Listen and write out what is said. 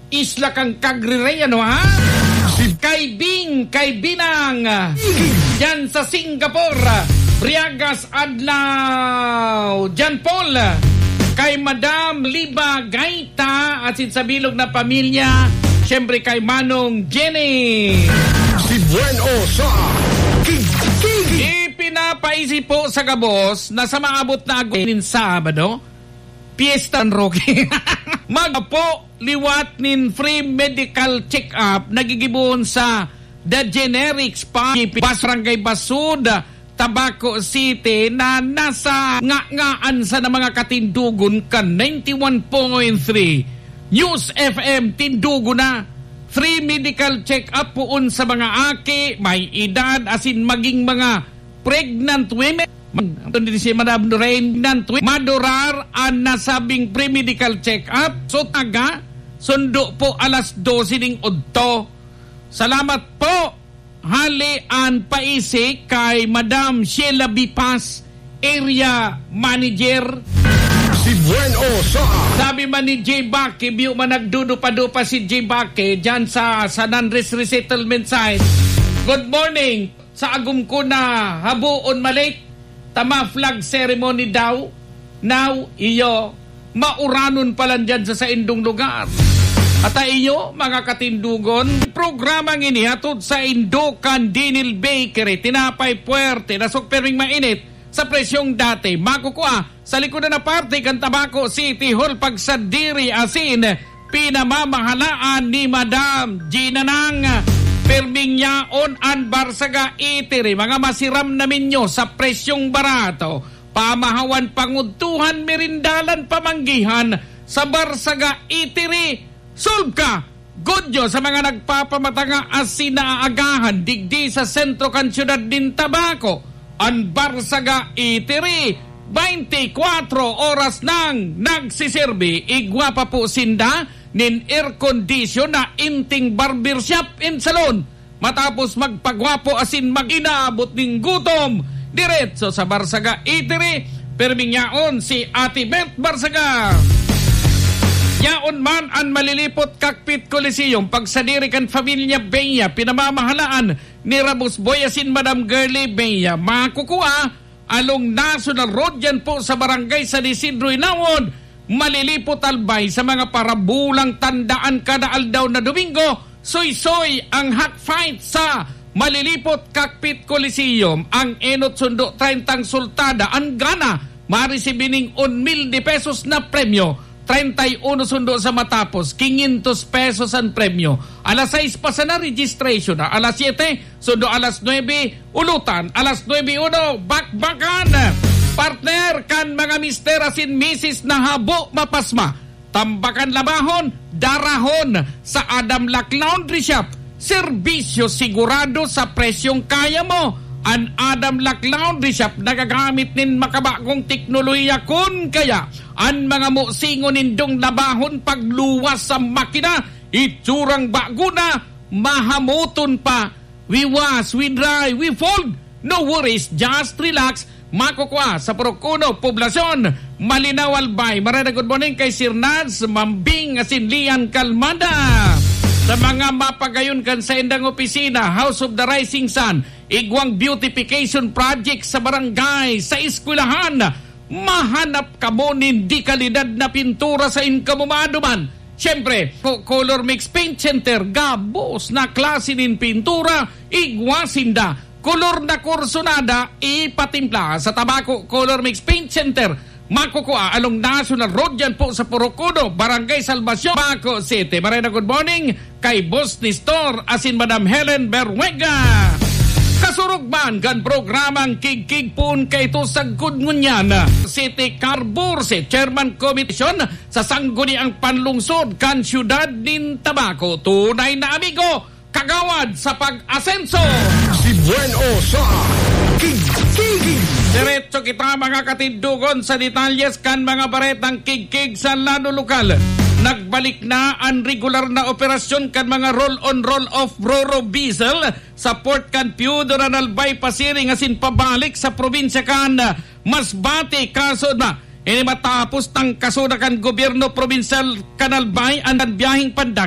isla kang Kagrirey, ano ha? Kay Binang, dyan sa Singapore, Briagas Adlaw, Jan Paul, kay Madam Liba Gaita, at sa bilog na pamilya, syempre kay Manong Jenny. Si Bueno sa Ipinapaisip po sa Gabos na sa maabot na agawin Sabado, Fiesta ng Roque. Magpo liwat nin free medical check-up nagigibuhon sa The Generics pa Barangay Basud, Tabaco City na nasa ngaan sa na mga katindugon kan 91.3 News FM Tindugo na. Free medical check-up poon sa mga aki, may edad, asin maging mga pregnant women. Si Madam Pregnant women. Madurar ang nasabing free medical check-up. So taga, sundo po alas 12 ng udto. Salamat po. Halian paisi kay Madam Sheila Bipas, Area Manager. Si Bueno sa sabi man ni J. Baki, biyo man nagdudupa-dupa si J. Baki dyan sa non-risk resettlement site. Good morning. Sa agum ko na habuon malik, tama flag ceremony daw. Now, iyo, mauranon pala dyan sa indong lugar. At iyo, mga katindugon, programang inihatod sa Indokan Dinil Bakery, tinapay puwerte, nasukpering mainit, sa presyong dati, makukuha sa likodan na parte kan Tabaco City Hall pagsadiri asin pinamamahalaan ni Madam Gina Nang perming yaon an Barsaga Itiri mga masiram namin nyo sa presyong barato pamahawan panguntuhan merindalan pamanggihan sa Barsaga Itiri sulka good nyo sa mga nagpapamatanga asin na aagahan digdi sa sentro kan syudad din Tabaco an Barsaga Itiri 24 oras nang nagsisirbi igwa pa po sinda nin air condition na inting barber shop and salon matapos magpagwapo asin mag-inaabot ning gutom diretso sa Barsaga Itiri perming yaon si Ate Beth Barsaga yaon man ang malilipot Cockpit Coliseum pagsadiri kan Familia Beya pinamamahalaan ni Ramos Boyasin Madam Girlie Beya makukuha along National Road yan po sa barangay San Isidro Inawon malilipot albay sa mga parabulang tandaan kada aldaw na Domingo soy-soy ang hot fight sa malilipot Cockpit Coliseum ang enot sundo 30 sultada ang gana marisibining 1,000 pesos na premyo 31 sundo sa matapos, 500 pesos ang premyo. Alas 6 pa sa na registration na. Alas 7, sundo alas 9, ulutan. Alas 9:1, bakbakan. Partner kan mga mister asin misis na habo mapasma. Tambakan labahon, darahon sa Adam Lack Laundry Shop. Serbisyo sigurado sa presyong kaya mo. An Adam Lack Laundry Shop nagagamit nin makabagong teknolohiya kun kaya an mga musingon nindong labahon pagluwas sa makina itsurang bago na mahamuton pa we wash, we dry, we fold no worries, just relax makukuha sa Procuno, Poblasyon Malinaw Albay. Marada good morning kay Sir Nads Mambing Asinlian Kalmada sa mga mapagayon kan sa indang opisina House of the Rising Sun igwang beautification project sa barangay sa eskwelahan mahanap ka mo hindi kalidad na pintura sa inkamumaduman syempre Color Mix Paint Center gabos na klase nin pintura igwasinda kolor na kursonada ipatimpla sa Tabaco Color Mix Paint Center makukuha along National Road yan po sa Purucudo, Barangay Salvacion, Tabaco City. Marina good morning kay Boss Nestor asin Madam Helen Berwega. Kasurugban kan programang Kig-Kig pun kay ito sa Gudngunyan City Carbur si Chairman Commission sa sangguniang panlungsod kan syudad din Tabaco. Tunay na amigo, kagawad sa pag-asenso. Si Bueno sa Kig-Kig. Diretso kita mga katindugon sa detalyes kan mga baretang Kig-Kig sa lano lokal. Nagbalik na ang regular na operasyon kan mga roll-on roll-off Roro Diesel sa Port Canpudo Ranalbay Pasiring asin pabalik sa probinsya kan Masbate kaso na ini matapos tang kasuda kan gobyerno probinsal Kanalbay ang biyahing pandak